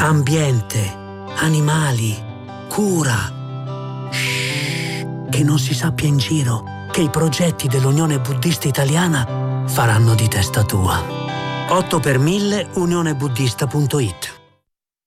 ambiente, animali, cura. Che non si sappia in giro che i progetti dell'Unione Buddista Italiana faranno di testa tua. 8 per 1000 unionebuddista.it